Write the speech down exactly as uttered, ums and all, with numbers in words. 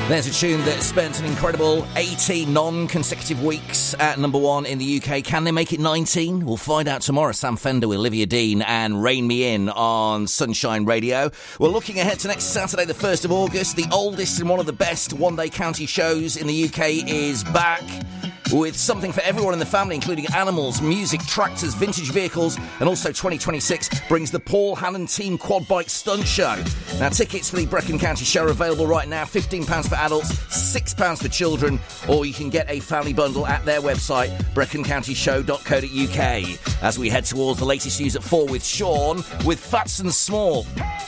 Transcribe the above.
There's a tune that spent an incredible eighteen non-consecutive weeks at number one in the U K. Can they make it nineteen? We'll find out tomorrow. Sam Fender with Olivia Dean and Rain Me In on Sunshine Radio. We're looking ahead to next Saturday, the first of August. The oldest and one of the best one-day county shows in the U K is back, with something for everyone in the family, including animals, music, tractors, vintage vehicles, and also twenty twenty-six brings the Paul Hannon Team Quad Bike Stunt Show. Now, tickets for the Brecon County Show are available right now, fifteen pounds for adults, six pounds for children, or you can get a family bundle at their website, brecon county show dot co dot uk. As we head towards the latest news at four with Sean, with Fats and Small.